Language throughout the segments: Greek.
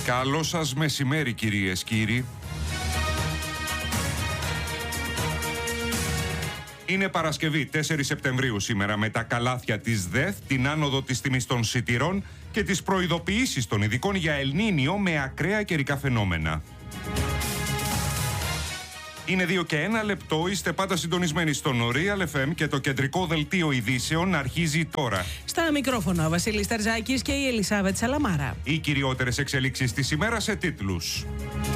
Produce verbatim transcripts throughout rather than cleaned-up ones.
Καλό σας μεσημέρι, κυρίες, κύριοι. Είναι Παρασκευή, τέσσερις Σεπτεμβρίου σήμερα, με τα καλάθια της ΔΕΘ, την άνοδο της τιμής των σιτηρών και τις προειδοποιήσεις των ειδικών για Ελνίνιο με ακραία καιρικά φαινόμενα. Είναι δύο και ένα λεπτό, είστε πάντα συντονισμένοι στο Real εφ εμ και το κεντρικό δελτίο ειδήσεων αρχίζει τώρα. Στα μικρόφωνα ο Βασίλης Ταρζάκης και η Ελισάβετ Σαλαμάρα. Οι κυριότερες εξελίξεις της ημέρας σε τίτλους.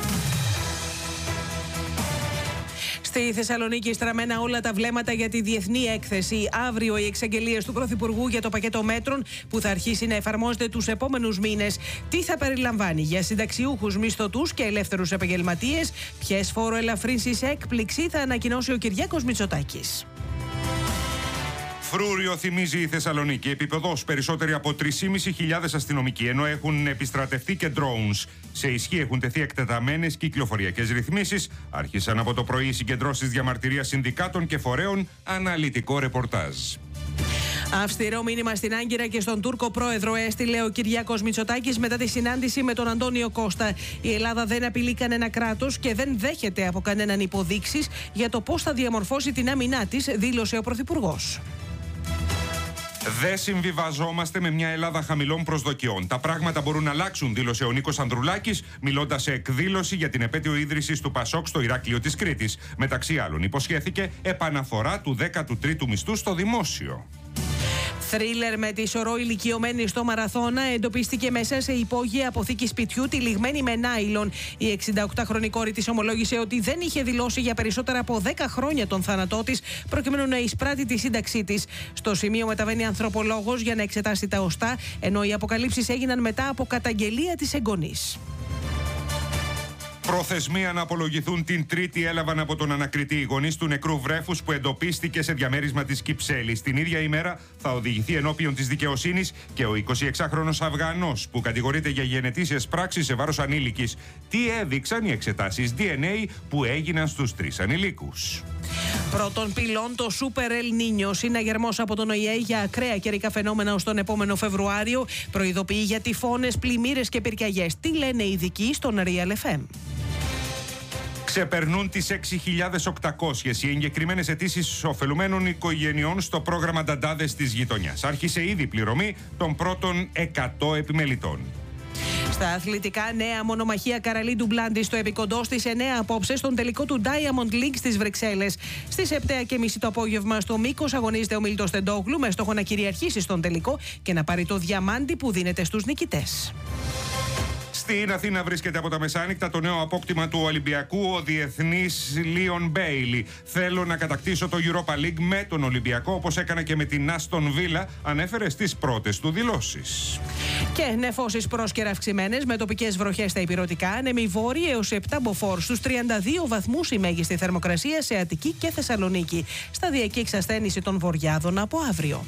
Στη Θεσσαλονίκη στραμμένα όλα τα βλέμματα για τη διεθνή έκθεση. Αύριο οι εξαγγελίες του Πρωθυπουργού για το πακέτο μέτρων που θα αρχίσει να εφαρμόζεται τους επόμενους μήνες. Τι θα περιλαμβάνει για συνταξιούχους, μισθωτούς και ελεύθερους επαγγελματίες, ποιες φόροελαφρύνσεις έκπληξη θα ανακοινώσει ο Κυριάκος Μητσοτάκης. Φρούριο θυμίζει η Θεσσαλονίκη. Επίπεδος περισσότεροι από τρεις χιλιάδες πεντακόσιοι αστυνομικοί, ενώ έχουν επιστρατευτεί και drones. Σε ισχύ έχουν τεθεί εκτεταμένες κυκλοφοριακές ρυθμίσεις. Άρχισαν από το πρωί οι συγκεντρώσεις διαμαρτυρίας συνδικάτων και φορέων. Αναλυτικό ρεπορτάζ. Αυστηρό μήνυμα στην Άγκυρα και στον Τούρκο πρόεδρο έστειλε ο Κυριάκος Μητσοτάκης μετά τη συνάντηση με τον Αντώνιο Κώστα. Η Ελλάδα δεν απειλεί κανένα κράτος και δεν δέχεται από κανέναν υποδείξεις για το πώς θα διαμορφώσει την άμυνά της, δήλωσε ο Πρωθυπουργός. Δεν συμβιβαζόμαστε με μια Ελλάδα χαμηλών προσδοκιών. Τα πράγματα μπορούν να αλλάξουν, δήλωσε ο Νίκος Ανδρουλάκης, μιλώντας σε εκδήλωση για την επέτειο ίδρυσης του Πασόκ στο Ηράκλειο της Κρήτης. Μεταξύ άλλων, υποσχέθηκε επαναφορά του δέκατου τρίτου μισθού στο δημόσιο. Θρίλερ με τη σωρό ηλικιωμένη στο Μαραθώνα εντοπίστηκε μέσα σε υπόγεια αποθήκη σπιτιού τυλιγμένη με νάιλον. Η εξηνταοκτάχρονη κόρη της ομολόγησε ότι δεν είχε δηλώσει για περισσότερα από δέκα χρόνια τον θάνατό της, προκειμένου να εισπράττει τη σύνταξή της. Στο σημείο μεταβαίνει ανθρωπολόγος για να εξετάσει τα οστά, ενώ οι αποκαλύψεις έγιναν μετά από καταγγελία της εγγονής. Προθεσμία να απολογηθούν την Τρίτη έλαβαν από τον ανακριτή οι γονείς του νεκρού βρέφους που εντοπίστηκε σε διαμέρισμα της Κυψέλης. Την ίδια ημέρα θα οδηγηθεί ενώπιον της δικαιοσύνης και ο εικοσιεξάχρονος Αφγανός που κατηγορείται για γενετήσιες πράξεις σε βάρος ανήλικης. Τι έδειξαν οι εξετάσεις ντι εν έι που έγιναν στους τρεις ανηλίκους. Πρώτον πυλών, το Σούπερ Ελ Νίνιο, συναγερμός από τον Ο Η Ε για ακραία καιρικά φαινόμενα ως τον επόμενο Φεβρουάριο, προειδοποιεί για τυφώνες, πλημμύρες και πυρκαγιές. Τι λένε οι ειδικοί στον Real εφ εμ. Ξεπερνούν τις έξι χιλιάδες οκτακόσιες οι εγκεκριμένες αιτήσεις ωφελουμένων οικογενειών στο πρόγραμμα Νταντάδες της γειτονιάς. Άρχισε ήδη πληρωμή των πρώτων εκατό επιμελητών. Στα αθλητικά, νέα μονομαχία Καραλίντου Μπλάντι στο επικοντό στις εννέα απόψε στον τελικό του Diamond League στις Βρυξέλλες. Στις επτά και μισή το απόγευμα στο Μήκος αγωνίζεται ο Μίλτος Τεντόγλου με στόχο να κυριαρχήσει στον τελικό και να πάρει το διαμάντι που δίνεται στους νικητές. Στην Αθήνα βρίσκεται από τα μεσάνυχτα το νέο απόκτημα του Ολυμπιακού, ο διεθνής Λίον Μπέιλι. Θέλω να κατακτήσω το Europa League με τον Ολυμπιακό, όπως έκανε και με την Άστον Βίλα, ανέφερε στις πρώτες του δηλώσεις. Και νεφώσεις πρόσκαιρα αυξημένες με τοπικές βροχές στα ηπειρωτικά, ανέμοι βόρειοι έως επτά μποφόρ, στους τριάντα δύο βαθμούς η μέγιστη θερμοκρασία σε Αττική και Θεσσαλονίκη. Σταδιακή εξασθένηση των βορειάδων από αύριο.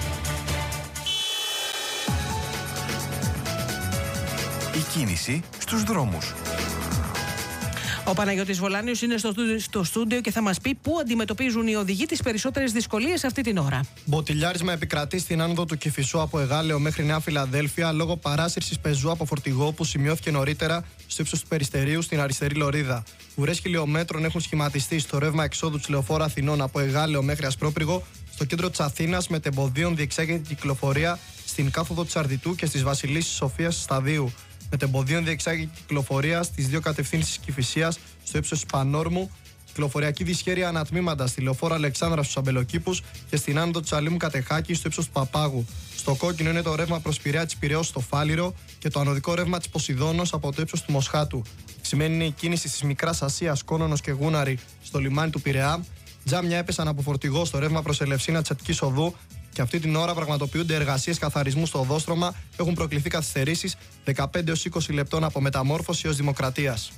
Η κίνηση στους δρόμους. Ο Παναγιώτης Βολάνιος είναι στο στούντιο, στο στούντιο και θα μας πει πού αντιμετωπίζουν οι οδηγοί τις περισσότερες δυσκολίες αυτή την ώρα. Μποτιλιάρισμα επικρατεί στην άνοδο του Κηφισού από Εγάλεο μέχρι Νέα Φιλαδέλφια λόγω παράσυρσης πεζού από φορτηγό που σημειώθηκε νωρίτερα στο ύψος του Περιστερίου στην αριστερή λωρίδα. Ουρές χιλιόμετρων έχουν σχηματιστεί στο ρεύμα εξόδου της Λεωφόρου Αθηνών από Εγάλεο μέχρι Ασπρόπρυγο, στο κέντρο της Αθήνας μετεμποδίων διεξάγεται κυκλοφορία στην κάθοδο της Αρδιτού και στις Βασιλής Σοφίας Σταδίου. Μετεμποδίων διεξάγει κυκλοφορία στις δύο κατευθύνσεις της Κηφισίας στο ύψος της Πανόρμου, κυκλοφοριακή δυσχέρεια ανατμήματα στη Λεωφόρο Αλεξάνδρα στους Αμπελοκήπους και στην άνοδο της Αλήμου Κατεχάκη στο ύψος του Παπάγου. Στο κόκκινο είναι το ρεύμα προς Πειραιά της Πειραιώς στο Φάληρο και το ανωδικό ρεύμα της Ποσειδώνος από το ύψος του Μοσχάτου. Σημαίνει είναι η κίνηση της Μικράς Ασίας, Κόνονος και Γούναρη στο λιμάνι του Πειραιά. Τζάμια έπεσαν από φορτηγό στο ρεύμα προς Ελευσίνα της Αττικής Οδού. Και αυτή την ώρα πραγματοποιούνται εργασίες καθαρισμού στο οδόστρωμα. Έχουν προκληθεί καθυστερήσεις δεκαπέντε έως είκοσι λεπτών από Μεταμόρφωση έως Δημοκρατίας.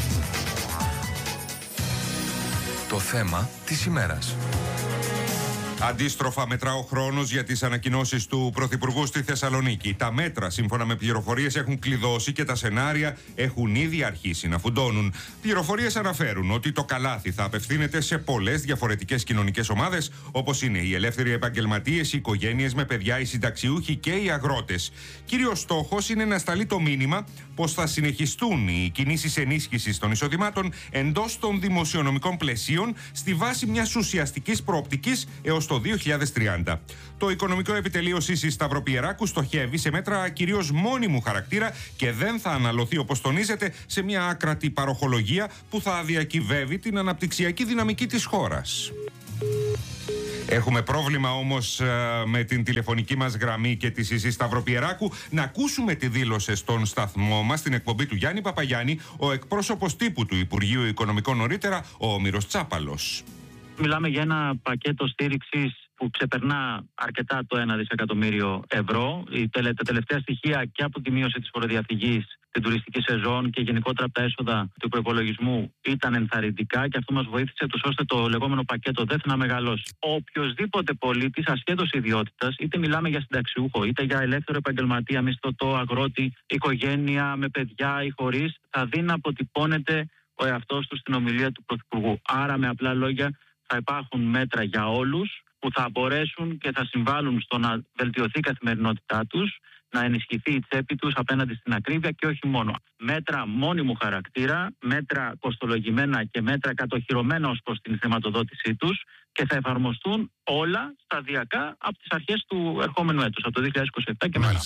Το θέμα της ημέρας. Αντίστροφα, μετρά ο χρόνος για τις ανακοινώσεις του Πρωθυπουργού στη Θεσσαλονίκη. Τα μέτρα, σύμφωνα με πληροφορίες, έχουν κλειδώσει και τα σενάρια έχουν ήδη αρχίσει να φουντώνουν. Πληροφορίες αναφέρουν ότι το καλάθι θα απευθύνεται σε πολλές διαφορετικές κοινωνικές ομάδες, όπως είναι οι ελεύθεροι επαγγελματίες, οι οικογένειες με παιδιά, οι συνταξιούχοι και οι αγρότες. Κύριος στόχος είναι να σταλεί το μήνυμα πως θα συνεχιστούν οι κινήσεις ενίσχυσης των εισοδημάτων εντός των δημοσιονομικών πλαισίων στη βάση μιας ουσιαστικής προοπτικής έως το δύο χιλιάδες τριάντα. Το Οικονομικό Επιτελείο Σύσης Σταυροπιεράκου στοχεύει σε μέτρα κυρίως μόνιμου χαρακτήρα και δεν θα αναλωθεί, όπως τονίζεται, σε μια άκρατη παροχολογία που θα διακυβεύει την αναπτυξιακή δυναμική της χώρας. Έχουμε πρόβλημα όμως με την τηλεφωνική μας γραμμή και τη Σύση Σταυροπιεράκου. Να ακούσουμε τι δήλωσε στον σταθμό μας, στην εκπομπή του Γιάννη Παπαγιάννη, ο εκπρόσωπος τύπου του Υπουργείου Οικονομικών νωρίτερα, ο Όμηρος Τσάπαλος. Μιλάμε για ένα πακέτο στήριξης που ξεπερνά αρκετά το ένα δισεκατομμύριο ευρώ. Τα τελευταία στοιχεία και από τη μείωση της φοροδιαφυγής, την τουριστική σεζόν και γενικότερα από τα έσοδα του προϋπολογισμού ήταν ενθαρρυντικά και αυτό μας βοήθησε τους ώστε το λεγόμενο πακέτο ΔΕΘ να μεγαλώσει. Οποιοσδήποτε πολίτης, ασχέτως ιδιότητας, είτε μιλάμε για συνταξιούχο, είτε για ελεύθερο επαγγελματία, μισθωτό, αγρότη, οικογένεια με παιδιά ή χωρίς, θα δει να αποτυπώνεται ο εαυτός του στην ομιλία του Πρωθυπουργού. Άρα, με απλά λόγια, θα υπάρχουν μέτρα για όλους που θα μπορέσουν και θα συμβάλλουν στο να βελτιωθεί η καθημερινότητά τους, να ενισχυθεί η τσέπη τους απέναντι στην ακρίβεια και όχι μόνο. Μέτρα μόνιμου χαρακτήρα, μέτρα κοστολογημένα και μέτρα κατοχυρωμένα ως προς την χρηματοδότησή τους και θα εφαρμοστούν όλα σταδιακά από τις αρχές του ερχόμενου έτους, από το δύο χιλιάδες είκοσι επτά και μετά.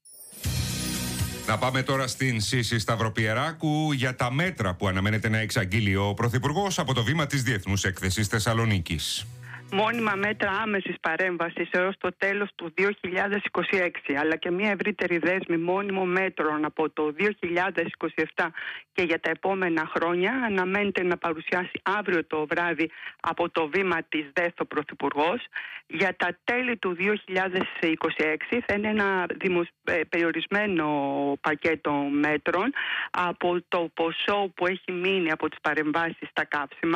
Να πάμε τώρα στην Σύση Σταυροπιεράκου για τα μέτρα που αναμένεται να εξαγγείλει ο Πρωθυπουργός από το βήμα της Διεθνούς Έκθεσης Θεσσαλονίκης. Μόνιμα μέτρα άμεσης παρέμβασης έως το τέλος του δύο χιλιάδες είκοσι έξι, αλλά και μια ευρύτερη δέσμη μόνιμων μέτρων από το δύο χιλιάδες είκοσι επτά και για τα επόμενα χρόνια αναμένεται να παρουσιάσει αύριο το βράδυ από το βήμα της ΔΕΘ ο Πρωθυπουργός. Για τα τέλη του δύο χιλιάδες είκοσι έξι θα είναι ένα δημοσ... περιορισμένο πακέτο μέτρων από το ποσό που έχει μείνει από τις παρεμβάσεις στα καύσιμα,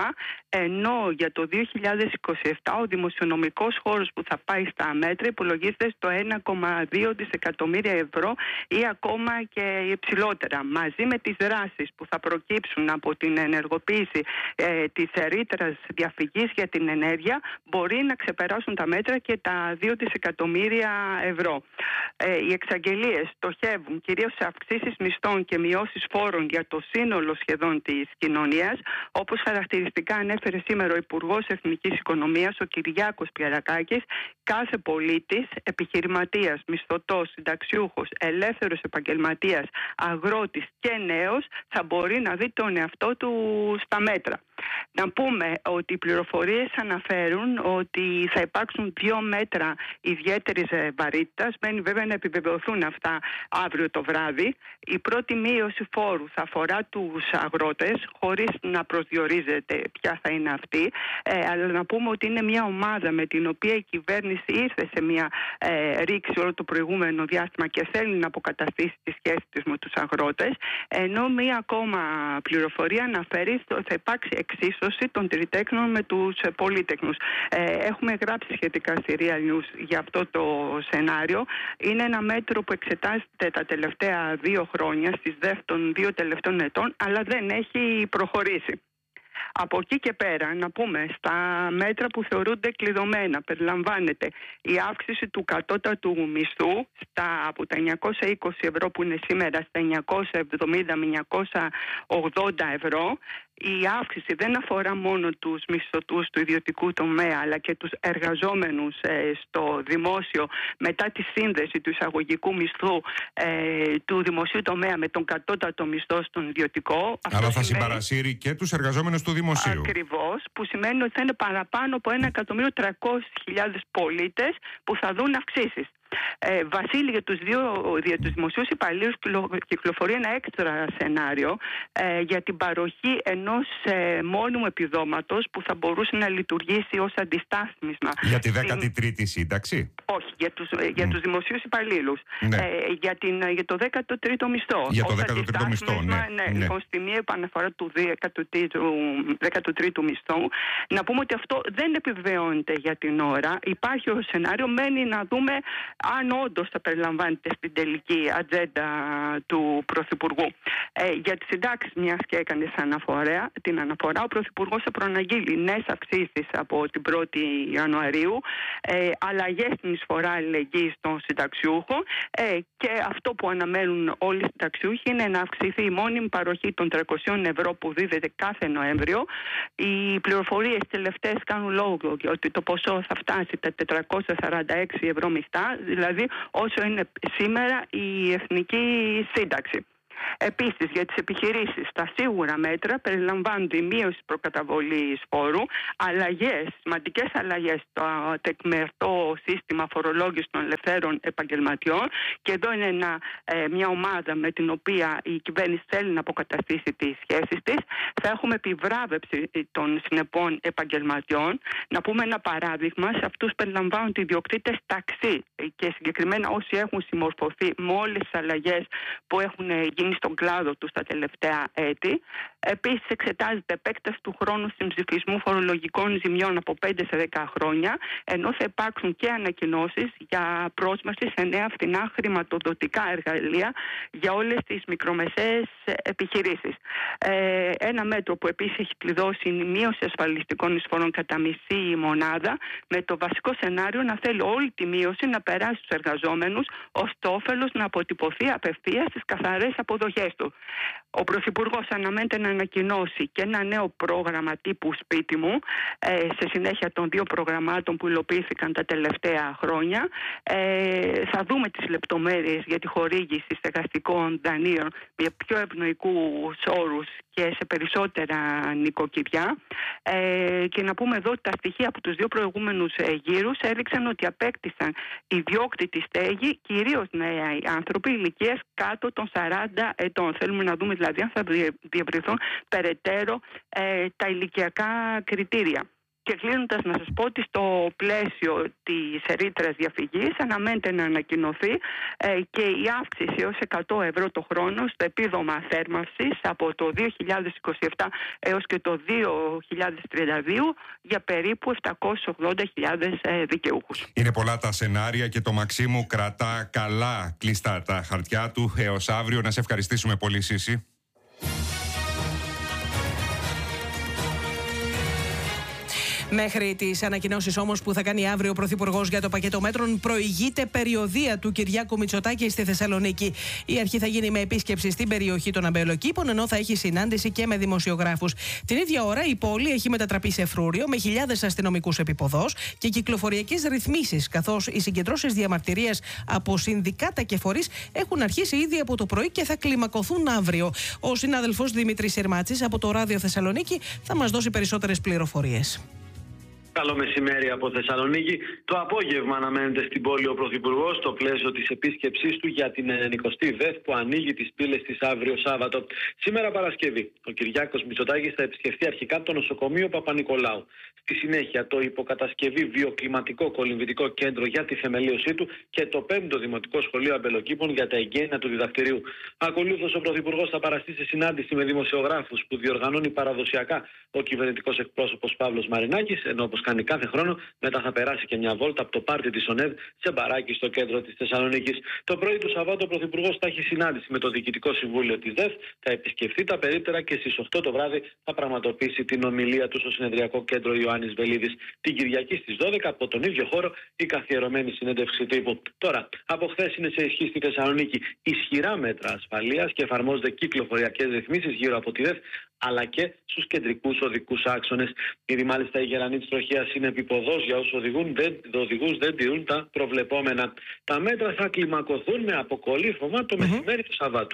ενώ για το δύο χιλιάδες είκοσι επτά ο δημοσιονομικός χώρος που θα πάει στα μέτρα υπολογίζεται στο ένα κόμμα δύο δισεκατομμύρια ευρώ ή ακόμα και υψηλότερα. Μαζί με τις δράσεις που θα προκύψουν από την ενεργοποίηση ε, της ρήτρας διαφυγής για την ενέργεια, μπορεί να ξεπεράσουν τα μέτρα και τα δύο δισεκατομμύρια ευρώ. Ε, οι εξαγγελίες στοχεύουν κυρίως σε αυξήσεις μισθών και μειώσεις φόρων για το σύνολο σχεδόν της κοινωνίας, όπως χαρακτηριστικά ανέφερε σήμερα ο Υπουργός Εθνικής Οικονομίας, ο Κυριάκος Πιερακάκης. Κάθε πολίτης, επιχειρηματίας, μισθωτός, συνταξιούχος, ελεύθερος επαγγελματίας, αγρότης και νέος θα μπορεί να δει τον εαυτό του στα μέτρα. Να πούμε ότι οι πληροφορίες αναφέρουν ότι θα υπάρξουν δύο μέτρα ιδιαίτερης βαρύτητας. Μένει βέβαια να επιβεβαιωθούν αυτά αύριο το βράδυ. Η πρώτη μείωση φόρου θα αφορά τους αγρότες, χωρίς να προσδιορίζεται ποια θα είναι αυτή. Ε, αλλά να πούμε ότι είναι μια ομάδα με την οποία η κυβέρνηση ήρθε σε μια ε, ρήξη όλο το προηγούμενο διάστημα και θέλει να αποκαταστήσει τη σχέση της με τους αγρότες. Ενώ μια ακόμα πληροφορία αναφέρει ότι θα υπάρξει εξίσωση των τριτέκνων με τους πολύτεκνους. Ε, έχουμε γράψει σχετικά στη Real News για αυτό το σενάριο. Είναι ένα μέτρο που εξετάζεται τα τελευταία δύο χρόνια, στις ΔΕΘ των δύο τελευταίων ετών, αλλά δεν έχει προχωρήσει. Από εκεί και πέρα, να πούμε, στα μέτρα που θεωρούνται κλειδωμένα περιλαμβάνεται η αύξηση του κατώτατου μισθού στα, από τα εννιακόσια είκοσι ευρώ που είναι σήμερα στα εννιακόσια εβδομήντα με εννιακόσια ογδόντα ευρώ. Η αύξηση δεν αφορά μόνο τους μισθωτούς του ιδιωτικού τομέα, αλλά και τους εργαζόμενους ε, στο δημόσιο μετά τη σύνδεση του εισαγωγικού μισθού ε, του δημοσίου τομέα με τον κατώτατο μισθό στον ιδιωτικό. Αλλά θα συμπαρασύρει και τους εργαζόμενους του δημοσίου. Ακριβώς, που σημαίνει ότι θα είναι παραπάνω από ένα εκατομμύριο τριακόσιες χιλιάδες πολίτες που θα δουν αυξήσεις. Ε, Βασίλη, για τους, δύο, για τους δημοσίους υπαλλήλους κυκλοφορεί ένα έξτρα σενάριο ε, για την παροχή ενός ε, μόνιμου επιδόματος που θα μπορούσε να λειτουργήσει ως αντιστάθμισμα. Για τη δέκατη τρίτη σύνταξη? Όχι, για τους, mm. για τους δημοσίους υπαλλήλους. Ναι. Ε, για, την, για το δέκατο τρίτο μισθό. Για το δέκατο τρίτο μισθό, ναι. ναι, ναι. Λοιπόν, στη μία επαναφορά του δέκατου τρίτου μισθού, να πούμε ότι αυτό δεν επιβεβαιώνεται για την ώρα. Υπάρχει ο σενάριο, μένει να δούμε αν όντως θα περιλαμβάνεται στην τελική ατζέντα του Πρωθυπουργού. Ε, για τις συντάξεις, μιας και έκανε αναφορά, την αναφορά, ο Πρωθυπουργός θα προαναγγείλει νέες αυξήσεις από την πρώτη Ιανουαρίου, ε, αλλαγές στην εισφορά αλληλεγγύης των συνταξιούχων ε, και αυτό που αναμένουν όλοι οι συνταξιούχοι είναι να αυξηθεί η μόνιμη παροχή των τριακόσια ευρώ που δίδεται κάθε Νοέμβριο. Οι πληροφορίες τελευταίες κάνουν λόγο ότι το ποσό θα φτάσει τα τετρακόσια σαράντα έξι ευρώ μειχτά, δηλαδή όσο είναι σήμερα η εθνική σύνταξη. Επίσης, για τις επιχειρήσεις, τα σίγουρα μέτρα περιλαμβάνονται η μείωση προκαταβολής φόρου, αλλαγές, σημαντικές αλλαγές στο τεκμερτό σύστημα φορολόγησης των ελευθέρων επαγγελματιών, και εδώ είναι ένα, ε, μια ομάδα με την οποία η κυβέρνηση θέλει να αποκαταστήσει τις σχέσεις της. Θα έχουμε επιβράβευση των συνεπών επαγγελματιών. Να πούμε ένα παράδειγμα, σε αυτούς περιλαμβάνονται οι ιδιοκτήτες ταξί και συγκεκριμένα όσοι έχουν συμμορφωθεί με όλες τις αλλαγές που έχουν γίνει στον κλάδο του στα τελευταία έτη. Επίσης, εξετάζεται επέκταση του χρόνου συμψηφισμού φορολογικών ζημιών από πέντε σε δέκα χρόνια, ενώ θα υπάρξουν και ανακοινώσεις για πρόσβαση σε νέα φθηνά χρηματοδοτικά εργαλεία για όλες τις μικρομεσαίες επιχειρήσεις. Ε, ένα μέτρο που επίσης έχει κλειδώσει είναι η μείωση ασφαλιστικών εισφορών κατά μισή μονάδα, με το βασικό σενάριο να θέλει όλη τη μείωση να περάσει στους εργαζόμενους, ώστε το όφελος να αποτυπωθεί απευθείας στις καθαρές αποδοχές του. Ο Πρωθυπουργός αναμένεται να ανακοινώσει και ένα νέο πρόγραμμα τύπου σπίτι μου, ε, σε συνέχεια των δύο προγραμμάτων που υλοποιήθηκαν τα τελευταία χρόνια. Ε, θα δούμε τις λεπτομέρειες για τη χορήγηση στεγαστικών δανείων με πιο ευνοϊκούς όρους και σε περισσότερα νοικοκυριά. Ε, και να πούμε εδώ ότι τα στοιχεία από τους δύο προηγούμενους ε, γύρους έδειξαν ότι απέκτησαν ιδιόκτητη στέγη κυρίως νέοι άνθρωποι ηλικίας κάτω των σαράντα ετών. Θέλουμε να δούμε δηλαδή αν θα διευρυνθούν περαιτέρω ε, τα ηλικιακά κριτήρια. Και κλείνοντας, να σας πω ότι στο πλαίσιο της ρήτρας διαφυγής αναμένεται να ανακοινωθεί ε, και η αύξηση έως εκατό ευρώ το χρόνο στο επίδομα θέρμανσης από το δύο χιλιάδες είκοσι επτά έως και το δύο χιλιάδες τριάντα δύο για περίπου επτακόσιες ογδόντα χιλιάδες ε, δικαιούχους. Είναι πολλά τα σενάρια και το Μαξίμου κρατά καλά κλειστά τα χαρτιά του έως αύριο. Να σε ευχαριστήσουμε πολύ, Σύση. Μέχρι τις ανακοινώσεις όμως που θα κάνει αύριο ο Πρωθυπουργός για το πακέτο μέτρων, προηγείται περιοδεία του Κυριάκου Μητσοτάκη στη Θεσσαλονίκη. Η αρχή θα γίνει με επίσκεψη στην περιοχή των Αμπελοκήπων, ενώ θα έχει συνάντηση και με δημοσιογράφους. Την ίδια ώρα η πόλη έχει μετατραπεί σε φρούριο με χιλιάδες αστυνομικούς επιποδός και κυκλοφοριακές ρυθμίσεις, καθώς οι συγκεντρώσεις διαμαρτυρίας από συνδικάτα και φορείς έχουν αρχίσει ήδη από το πρωί και θα κλιμακωθούν αύριο. Ο συνάδελφος Δημήτρης Σερμάτσης από το Ράδιο Θεσσαλονίκη θα μας δώσει περισσότερες πληροφορίες. Καλό μεσημέρι από Θεσσαλονίκη. Το απόγευμα αναμένεται στην πόλη ο Πρωθυπουργός στο πλαίσιο της επίσκεψής του για την ενενηκοστή ΔΕΘ που ανοίγει τις πύλες της αύριο Σάββατο. Σήμερα Παρασκευή, ο Κυριάκος Μητσοτάκης θα επισκεφτεί αρχικά το νοσοκομείο Παπα-Νικολάου. Στη συνέχεια, το υποκατασκευή βιοκλιματικό κολυμβητικό κέντρο για τη θεμελίωσή του και το πέμπτο Δημοτικό Σχολείο Αμπελοκήπων για τα εγγένεια του διδακτηρίου. Ακολούθως, ο Πρωθυπουργός θα παραστεί σε συνάντηση με δημοσιογράφους που διοργανώνει παραδοσιακά ο κυβερνητικός εκπρόσωπος Παύλος Μαρινάκης, ενώ όπως κάνει κάθε χρόνο, μετά θα περάσει και μια βόλτα από το πάρτι της ΟΝΕΔ σε μπαράκι στο κέντρο της Θεσσαλονίκης. Το πρωί του Σαββάτου, ο Πρωθυπουργός θα έχει συνάντηση με το Διοικητικό Συμβούλιο της ΔΕΘ, θα επισκεφθεί τα περίπτερα και στις οκτώ το βράδυ θα πραγματοποιήσει την ομιλία του στο Συνεδριακό Κέντρο Ιωάννης Βελίδης. Την Κυριακή στις δώδεκα, από τον ίδιο χώρο, η καθιερωμένη συνέντευξη τύπου. Τώρα, από χθες είναι σε ισχύ στη Θεσσαλονίκη ισχυρά μέτρα ασφαλείας και εφαρμόζονται κυκλοφοριακές ρυθμίσεις γύρω από τη ΔΕΘ, αλλά και στους κεντρικούς οδικούς άξονες. Ήδη μάλιστα η γερανή της τροχέας είναι επιποδός για όσους οδηγούν, δεν, οδηγούς δεν τηρούν τα προβλεπόμενα. Τα μέτρα θα κλιμακωθούν με αποκορύφωμα το μεσημέρι του Σαββάτου.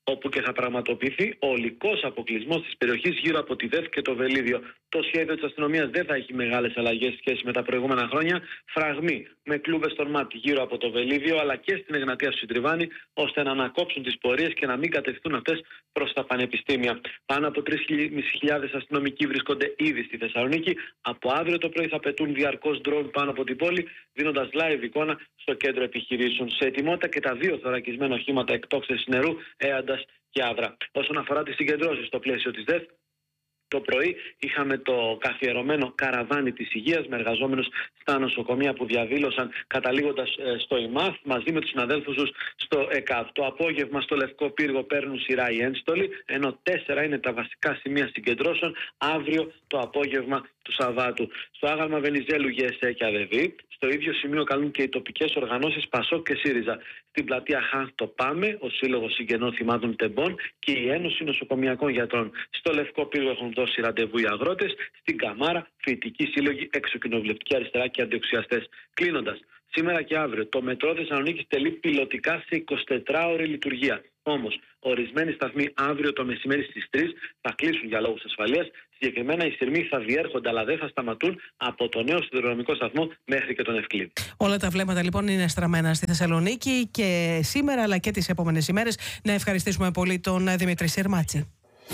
όπου και θα πραγματοποιηθεί ολικός αποκλεισμός της περιοχής γύρω από τη ΔΕΘ και το Βελίδιο. Το σχέδιο της αστυνομίας δεν θα έχει μεγάλες αλλαγές σχέση με τα προηγούμενα χρόνια. Φραγμοί με κλούβες στον μάτι γύρω από το Βελίδιο αλλά και στην Εγνατία στο Συντριβάνι, ώστε να ανακόψουν τις πορείες και να μην κατευθυνθούν αυτές προς τα πανεπιστήμια. Πάνω από τρεις χιλιάδες αστυνομικοί βρίσκονται ήδη στη Θεσσαλονίκη. Από αύριο το πρωί θα πετούν διαρκώς ντρόουν πάνω από την πόλη, δίνοντας live εικόνα στο κέντρο επιχειρήσεων. Σε ετοιμότητα και τα δύο θωρακισμένα οχήματα εκτόξευσης νερού, Έαντας και Άβρα. Όσον αφορά τις συγκεντρώσεις στο πλαίσιο της ΔΕΘ, το πρωί είχαμε το καθιερωμένο καραβάνι της υγείας με εργαζόμενους στα νοσοκομεία που διαδήλωσαν καταλήγοντας στο ΙΜΑΘ μαζί με τους συναδέλφους τους στο ΕΚΑΒ. Το απόγευμα στο Λευκό Πύργο παίρνουν σειρά οι ένστολοι, ενώ τέσσερα είναι τα βασικά σημεία συγκεντρώσεων αύριο το απόγευμα του Σαββάτου. Στο άγαλμα Βενιζέλου, ΓΕΣΕ και ΑΔΕΒΗ, στο ίδιο σημείο καλούν και οι τοπικές οργανώσεις ΠΑΣΟΚ και ΣΥΡΙΖΑ. Στην πλατεία Χαν το ΠΑΜΕ, ο Σύλλογος Συγγενών Θυμάτων Τεμπών και η Ένωση Νοσοκομιακών Γιατρών. Στο Λευκό Πύργο έχουν δώσει ραντεβού οι αγρότες, στην Καμάρα, φοιτητικοί σύλλογοι, εξοκοινοβουλευτική αριστερά και αντιοξιαστές. Κλείνοντας, σήμερα και αύριο το μετρό Θεσσαλονίκης τελεί πιλωτικά σε εικοσιτετράωρη λειτουργία. Όμως, ορισμένοι σταθμοί αύριο το μεσημέρι στις τρεις θα κλείσουν για λόγους ασφαλείας. Συγκεκριμένα οι σειρμοί θα διέρχονται αλλά δεν θα σταματούν από το νέο σιδηροδρομικό σταθμό μέχρι και τον Ευκλήδη. Όλα τα βλέμματα λοιπόν είναι στραμμένα στη Θεσσαλονίκη και σήμερα αλλά και τις επόμενες ημέρες. Να ευχαριστήσουμε πολύ τον Δημήτρη Συρμάτση.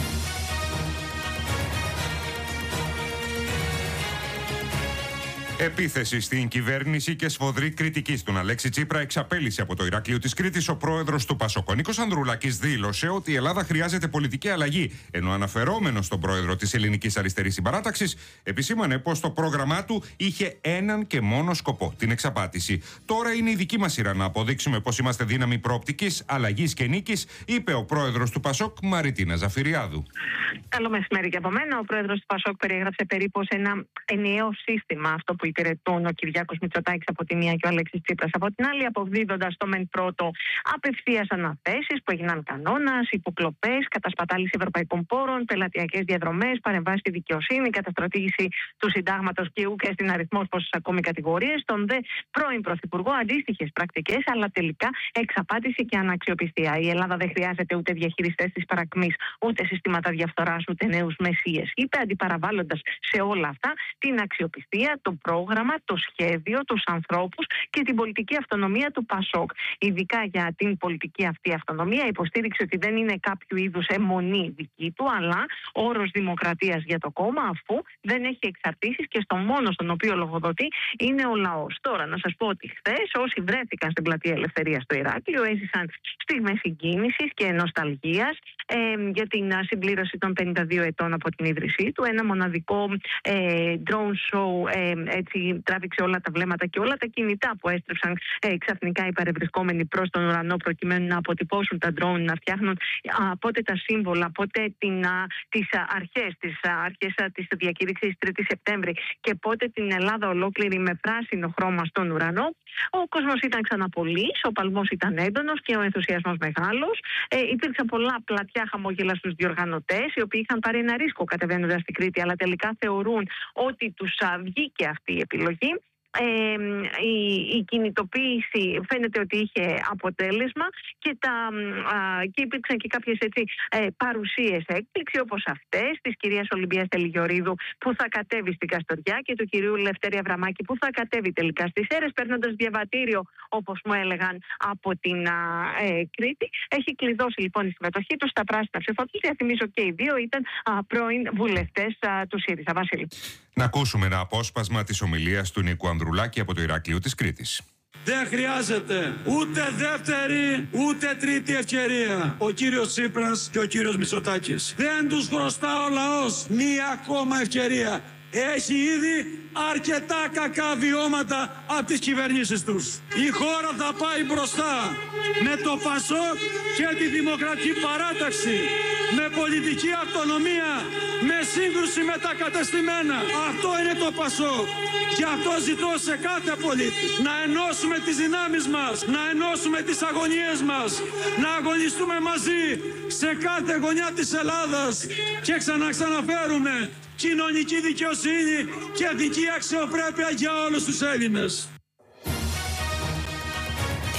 Επίθεση στην κυβέρνηση και σφοδρή κριτική στον Αλέξη Τσίπρα εξαπέλυσε από το Ηράκλειο της Κρήτης ο πρόεδρος του ΠΑΣΟΚ. Ο Νίκος Ανδρουλάκης δήλωσε ότι η Ελλάδα χρειάζεται πολιτική αλλαγή, ενώ αναφερόμενος στον πρόεδρο της Ελληνικής Αριστερής Συμπαράταξης επισήμανε πως το πρόγραμμά του είχε έναν και μόνο σκοπό, την εξαπάτηση. Τώρα είναι η δική μας σειρά να αποδείξουμε πως είμαστε δύναμη προοπτικής, αλλαγής και νίκης, είπε ο πρόεδρος του ΠΑΣΟΚ, Μαριτίνα Ζαφυριάδου. Καλό μεσημέρι και από μένα. Ο πρόεδρος του ΠΑΣΟΚ περιέγραψε περίπου σε ένα ενιαίο σύστημα αυτό που υπηρετούν ο Κυριάκος Μητσοτάκης από τη μία και ο Αλέξης Τσίπρας από την άλλη, αποδίδοντας το μεν πρώτο απευθείας αναθέσεις που έγιναν κανόνας, υποκλοπές, κατασπατάληση ευρωπαϊκών πόρων, πελατειακές διαδρομές, παρεμβάσεις στη δικαιοσύνη, καταστρατήγηση του συντάγματος και ου και στην αριθμός πόσες ακόμη κατηγορίες. Στον δε πρώην Πρωθυπουργό αντίστοιχες πρακτικές, αλλά τελικά εξαπάτηση και αναξιοπιστία. Η Ελλάδα δεν χρειάζεται ούτε διαχειριστές της παρακμής, ούτε συστήματα διαφθοράς, ούτε νέους μεσίες, είπε, αντιπαραβάλλοντας σε όλα αυτά την αξιοπιστία, το πρόγραμμα, το σχέδιο, τους ανθρώπους και την πολιτική αυτονομία του ΠΑΣΟΚ. Ειδικά για την πολιτική αυτή αυτονομία υποστήριξε ότι δεν είναι κάποιο είδους αιμονή δική του, αλλά όρος δημοκρατίας για το κόμμα, αφού δεν έχει εξαρτήσεις και στο μόνο στον οποίο λογοδοτεί είναι ο λαός. Τώρα να σας πω ότι χθες όσοι βρέθηκαν στην Πλατεία Ελευθερίας στο Ηράκλειο έζησαν στιγμές συγκίνησης και νοσταλγίας ε, για την συμπλήρωση των πενήντα δύο ετών από την ίδρυσή του. Ένα μοναδικό ε, drone show ε, έτσι τράβηξε όλα τα βλέμματα και όλα τα κινητά που έστρεψαν ε, ξαφνικά οι παρευρισκόμενοι προς τον ουρανό προκειμένου να αποτυπώσουν τα drone, να φτιάχνουν α, πότε τα σύμβολα, πότε την, α, τις α, αρχές, τις α, αρχές α, της διακήρυξης τρίτη Σεπτέμβρη και πότε την Ελλάδα ολόκληρη με πράσινο χρώμα στον ουρανό. Ο κόσμος ήταν ξαναπολύς, ο παλμός ήταν έντονος και ο ενθουσιασμός μεγάλος. Ε, υπήρξαν πολλά πλατιά χαμόγελα στους διοργανωτές, οι οποίοι είχαν πάρει ένα ρίσκο κατεβαίνοντας στην Κρήτη, αλλά τελικά θεωρούν ότι τους α, βγήκε αυτή η επιλογή. Ε, η, η κινητοποίηση φαίνεται ότι είχε αποτέλεσμα και, τα, α, και υπήρξαν και κάποιες έτσι, ε, παρουσίες έκπληξη όπως αυτές της κυρίας Ολυμπίας Τελιγιορίδου που θα κατέβει στην Καστοριά και του κυρίου Λευτέρη Αβραμάκη που θα κατέβει τελικά στις Σέρρες παίρνοντας διαβατήριο όπως μου έλεγαν από την α, ε, Κρήτη. Έχει κλειδώσει λοιπόν η συμμετοχή του στα πράσινα ψηφοδέλτια. Θυμίζω και οι δύο ήταν α, πρώην βουλευτές α, του ΣΥΡΙΖΑ. Βασίλη. Να ακούσουμε ένα απόσπασμα της ομιλίας του Νίκου Ανδρουλάκη από το Ηράκλειο της Κρήτης. Δεν χρειάζεται ούτε δεύτερη ούτε τρίτη ευκαιρία ο κύριος Τσίπρας και ο κύριος Μητσοτάκης. Δεν τους χρωστά ο λαός μία ακόμα ευκαιρία. Έχει ήδη αρκετά κακά βιώματα από τις κυβερνήσεις τους. Η χώρα θα πάει μπροστά με το ΠΑΣΟΚ και τη Δημοκρατική Παράταξη, με πολιτική αυτονομία, με σύγκρουση με τα κατεστημένα. Αυτό είναι το ΠΑΣΟΚ. Γι' αυτό ζητώ σε κάθε πολίτη να ενώσουμε τις δυνάμεις μας, να ενώσουμε τις αγωνίες μας, να αγωνιστούμε μαζί σε κάθε γωνιά της Ελλάδας και ξαναξαναφέρουμε κοινωνική δικαιοσύνη και δική αξιοπρέπεια για όλους τους Έλληνες.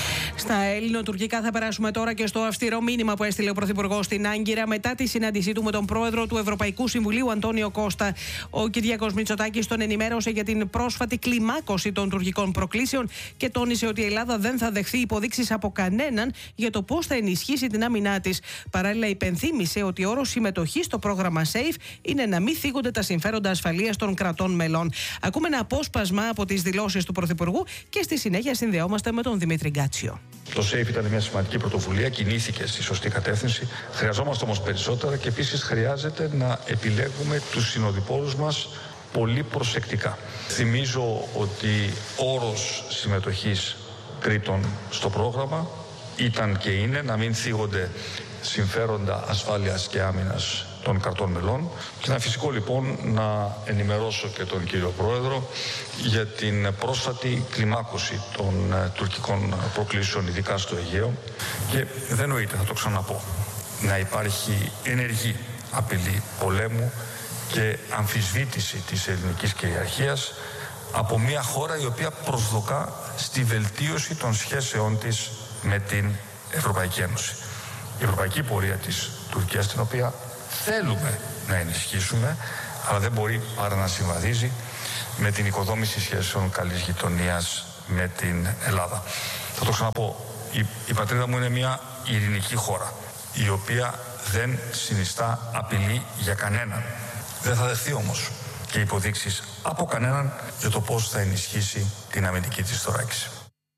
Στα ελληνοτουρκικά θα περάσουμε τώρα και στο αυστηρό μήνυμα που έστειλε ο Πρωθυπουργός στην Άγκυρα μετά τη συνάντησή του με τον πρόεδρο του Ευρωπαϊκού Συμβουλίου, Αντώνιο Κώστα. Ο Κυριάκος Μητσοτάκης τον ενημέρωσε για την πρόσφατη κλιμάκωση των τουρκικών προκλήσεων και τόνισε ότι η Ελλάδα δεν θα δεχθεί υποδείξεις από κανέναν για το πώς θα ενισχύσει την άμυνά της. Παράλληλα, υπενθύμησε ότι όρος συμμετοχής στο πρόγραμμα SAFE είναι να μην θίγονται τα συμφέροντα ασφαλείας των κρατών μελών. Ακούμε ένα απόσπασμα από τις δηλώσεις του Πρωθυπουργού και στη συνέχεια συνδεόμαστε με τον Δημήτρη Γκάτσιο. Το SAFE ήταν μια σημαντική πρωτοβουλία, κινήθηκε στη σωστή κατεύθυνση. Χρειαζόμαστε όμως περισσότερα και επίσης χρειάζεται να επιλέγουμε τους συνοδοιπόρους μας πολύ προσεκτικά. Θυμίζω ότι όρος συμμετοχής τρίτων στο πρόγραμμα ήταν και είναι να μην θίγονται συμφέροντα ασφάλειας και άμυνας των κρατών μελών. Και είναι φυσικό λοιπόν να ενημερώσω και τον κύριο Πρόεδρο για την πρόσφατη κλιμάκωση των ε, τουρκικών προκλήσεων, ειδικά στο Αιγαίο. Και δεν νοείται, θα το ξαναπώ, να υπάρχει ενεργή απειλή πολέμου και αμφισβήτηση της ελληνικής κυριαρχίας από μια χώρα η οποία προσδοκά στη βελτίωση των σχέσεών της με την Ευρωπαϊκή Ένωση. Η ευρωπαϊκή πορεία της Τουρκίας, την οποία θέλουμε να ενισχύσουμε, αλλά δεν μπορεί παρά να συμβαδίζει με την οικοδόμηση σχέσεων καλής γειτονίας με την Ελλάδα. Θα το ξαναπώ, η, η πατρίδα μου είναι μια ειρηνική χώρα, η οποία δεν συνιστά απειλή για κανέναν. Δεν θα δεχθεί όμως και υποδείξεις από κανέναν για το πώς θα ενισχύσει την αμυντική της θωράκιση.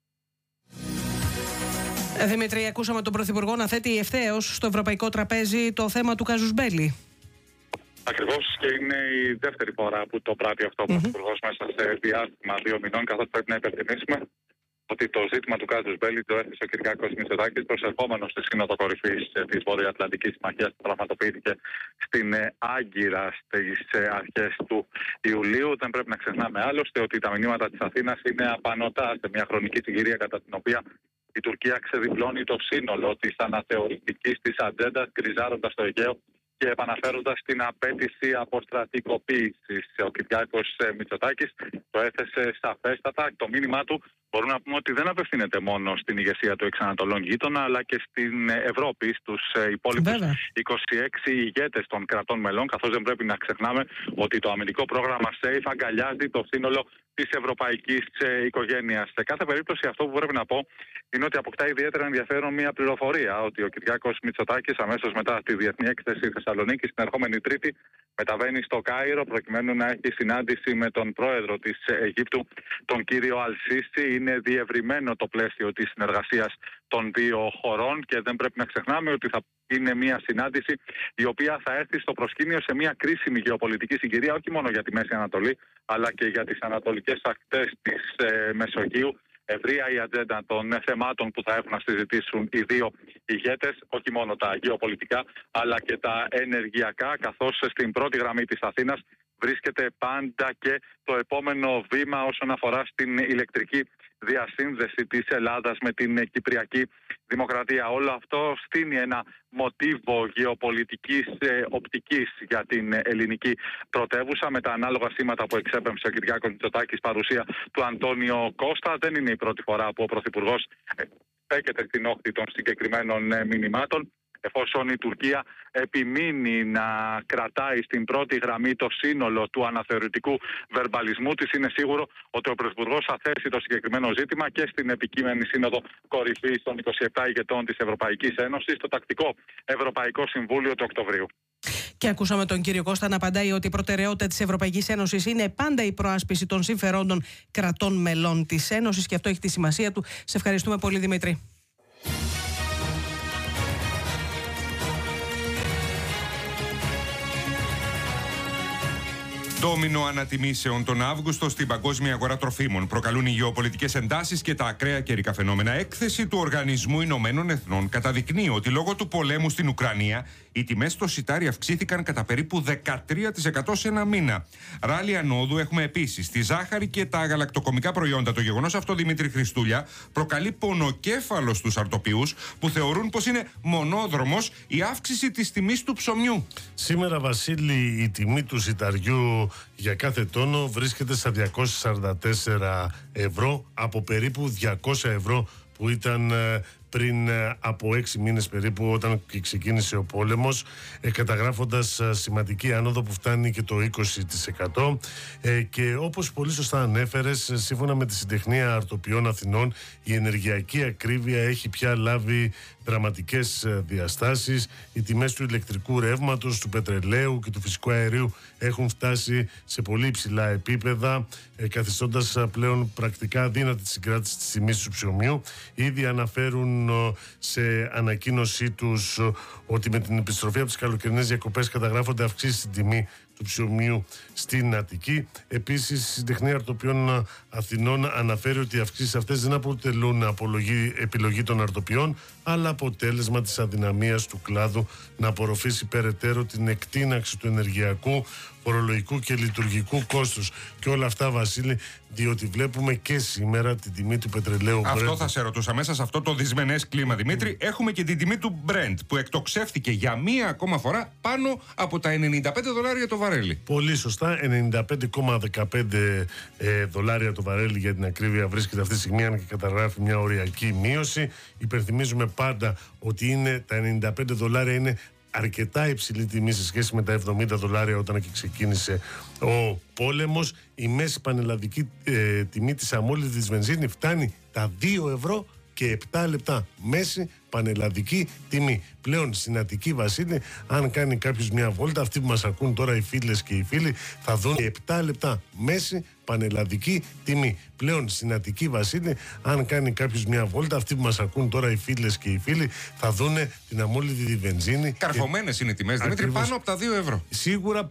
Δημήτρη, ακούσαμε τον Πρωθυπουργό να θέτει ευθέως στο ευρωπαϊκό τραπέζι το θέμα του κάζους μπέλι. Ακριβώς, και είναι η δεύτερη φορά που το πράττει αυτό ο mm-hmm. Πρωθυπουργός μέσα σε διάστημα δύο μηνών, καθώς πρέπει να υπενθυμίσουμε ότι το ζήτημα του κάζους μπέλι το έθεσε ο Κυριάκος Μητσοτάκης προσερχόμενος στη Σύνοδο Κορυφής της Βορειοατλαντικής Συμμαχίας που πραγματοποιήθηκε στην Άγκυρα στις αρχές του Ιουλίου. Δεν πρέπει να ξεχνάμε άλλωστε ότι τα μηνύματα της Αθήνας είναι απανωτά σε μια χρονική συγκυρία κατά την οποία η Τουρκία ξεδιπλώνει το σύνολο της αναθεωρητικής της ατζέντας, γκριζάροντας το Αιγαίο και επαναφέροντας την απέτηση αποστρατικοποίησης. Ο Κυριάκος Μητσοτάκης το έθεσε σαφέστατα. Το μήνυμά του μπορούμε να πούμε ότι δεν απευθύνεται μόνο στην ηγεσία του εξανατολών γείτονα, αλλά και στην Ευρώπη, στους υπόλοιπους είκοσι έξι ηγέτες των κρατών μελών, καθώς δεν πρέπει να ξεχνάμε ότι το αμυντικό πρόγραμμα SAFE αγκαλιάζει το σύνολο της ευρωπαϊκής οικογένειας. Σε κάθε περίπτωση, αυτό που πρέπει να πω είναι ότι αποκτά ιδιαίτερα ενδιαφέρον μια πληροφορία ότι ο Κυριάκος Μητσοτάκης αμέσως μετά τη Διεθνή Έκθεση Θεσσαλονίκη την ερχόμενη Τρίτη μεταβαίνει στο Κάιρο προκειμένου να έχει συνάντηση με τον πρόεδρο της Αιγύπτου, τον κύριο Αλσίσι. Είναι διευρυμένο το πλαίσιο της συνεργασίας των δύο χωρών και δεν πρέπει να ξεχνάμε ότι θα είναι μια συνάντηση η οποία θα έρθει στο προσκήνιο σε μια κρίσιμη γεωπολιτική συγκυρία, όχι μόνο για τη Μέση Ανατολή, αλλά και για τις ανατολικές ακτές της ε, Μεσογείου. Ευρεία η ατζέντα των θεμάτων που θα έχουν να συζητήσουν οι δύο ηγέτες, όχι μόνο τα γεωπολιτικά, αλλά και τα ενεργειακά, καθώς στην πρώτη γραμμή της Αθήνας βρίσκεται πάντα και το επόμενο βήμα όσον αφορά στην ηλεκτρική διασύνδεση της Ελλάδας με την Κυπριακή Δημοκρατία. Όλο αυτό στείνει ένα μοτίβο γεωπολιτικής ε, οπτικής για την ελληνική πρωτεύουσα με τα ανάλογα σήματα που εξέπεμψε ο Κυριάκος Μητσοτάκης παρουσία του Αντώνιο Κώστα. Δεν είναι η πρώτη φορά που ο Πρωθυπουργός ε, στέκεται στην όχθη των συγκεκριμένων ε, μηνυμάτων. Εφόσον η Τουρκία επιμείνει να κρατάει στην πρώτη γραμμή το σύνολο του αναθεωρητικού βερμπαλισμού της, είναι σίγουρο ότι ο Πρωθυπουργός θα θέσει το συγκεκριμένο ζήτημα και στην επικείμενη Σύνοδο Κορυφής των είκοσι επτά ηγετών της Ευρωπαϊκής Ένωσης, στο τακτικό Ευρωπαϊκό Συμβούλιο του Οκτωβρίου. Και ακούσαμε τον κύριο Κώστα να απαντάει ότι η προτεραιότητα της Ευρωπαϊκής Ένωσης είναι πάντα η προάσπιση των συμφερόντων κρατών μελών της Ένωσης και αυτό έχει τη σημασία του. Σε ευχαριστούμε πολύ, Δημήτρη. Ντόμινο ανατιμήσεων τον Αύγουστο στην παγκόσμια αγορά τροφίμων. Προκαλούν οι γεωπολιτικές εντάσεις και τα ακραία καιρικά φαινόμενα. Έκθεση του Οργανισμού Ηνωμένων Εθνών καταδεικνύει ότι λόγω του πολέμου στην Ουκρανία οι τιμές στο σιτάρι αυξήθηκαν κατά περίπου δεκατρία τοις εκατό σε ένα μήνα. Ράλι ανόδου έχουμε επίσης τη ζάχαρη και τα γαλακτοκομικά προϊόντα. Το γεγονός αυτό, Δημήτρη Χριστούλια, προκαλεί πονοκέφαλο στους αρτοποιούς που θεωρούν πως είναι μονόδρομος η αύξηση της τιμής του ψωμιού. Σήμερα, Βασίλη, η τιμή του σιταριού για κάθε τόνο βρίσκεται στα διακόσια σαράντα τέσσερα ευρώ από περίπου διακόσια ευρώ που ήταν πριν από έξι μήνες περίπου, όταν ξεκίνησε ο πόλεμος, ε, καταγράφοντας σημαντική άνοδο που φτάνει και το είκοσι τοις εκατό. Ε, και όπως πολύ σωστά ανέφερες, σύμφωνα με τη Συντεχνία Αρτοπιών Αθηνών, η ενεργειακή ακρίβεια έχει πια λάβει δραματικές διαστάσεις. Οι τιμές του ηλεκτρικού ρεύματος, του πετρελαίου και του φυσικού αερίου έχουν φτάσει σε πολύ υψηλά επίπεδα, ε, καθιστώντας πλέον πρακτικά αδύνατη τη συγκράτηση της τιμής του ψωμιού. Ήδη αναφέρουν σε ανακοίνωσή τους ότι με την επιστροφή από τις καλοκαιρινές διακοπές καταγράφονται αυξήσεις στην τιμή του ψωμιού στην Αττική. Επίσης, η Συντεχνία Αρτοπιών Αθηνών αναφέρει ότι οι αυξήσεις αυτές δεν αποτελούν απολογή, επιλογή των αρτοπιών, αλλά αποτέλεσμα της αδυναμίας του κλάδου να απορροφήσει περαιτέρω την εκτείναξη του ενεργειακού, φορολογικού και λειτουργικού κόστους. Και όλα αυτά, Βασίλη, διότι βλέπουμε και σήμερα την τιμή του πετρελαίου Brent. Αυτό θα σε ρωτούσα. Μέσα σε αυτό το δυσμενές κλίμα, Δημήτρη, έχουμε και την τιμή του Brent, που εκτοξεύθηκε για μία ακόμα φορά πάνω από τα ενενήντα πέντε δολάρια το βαρέλι. Πολύ σωστά, ενενήντα πέντε κόμμα δεκαπέντε ε, δολάρια το βαρέλι για την ακρίβεια βρίσκεται αυτή τη στιγμή, αν και καταγράφει μια οριακή μείωση. Υπενθυμίζουμε πάντα ότι είναι, τα ενενήντα πέντε δολάρια είναι αρκετά υψηλή τιμή σε σχέση με τα εβδομήντα δολάρια όταν και ξεκίνησε ο πόλεμος. Η μέση πανελλαδική ε, τιμή της αμόλυντης βενζίνη φτάνει τα δύο ευρώ και επτά λεπτά. Μέση πανελλαδική τιμή. Πλέον στην Αττική, Βασίλη, αν κάνει κάποιος μια βόλτα, αυτοί που μας ακούν τώρα, οι φίλες και οι φίλοι, θα δουν επτά λεπτά. Μέση πανελλαδική τιμή. Πλέον στην Αττική, Βασίλη, αν κάνει κάποιος μια βόλτα, αυτοί που μας ακούν τώρα, οι φίλες και οι φίλοι, θα δουν την αμόλυτη βενζίνη. Καρφωμένες και... είναι οι τιμές, Δημήτρη, πάνω από τα δύο ευρώ. Σίγουρα